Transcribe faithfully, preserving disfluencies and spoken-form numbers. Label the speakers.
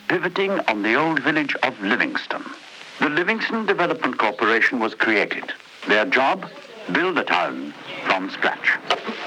Speaker 1: pivoting on the old village of Livingston. The Livingston Development Corporation was created. Their job? Build a town from scratch.